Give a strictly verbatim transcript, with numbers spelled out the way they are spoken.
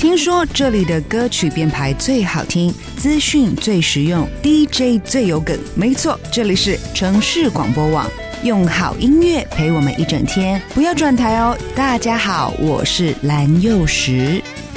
听说这里的歌曲编排最好听，资讯最实用， D J 最有梗。没错，这里是城市广播网，用好音乐陪我们一整天，不要转台哦。大家好，我是蓝又时。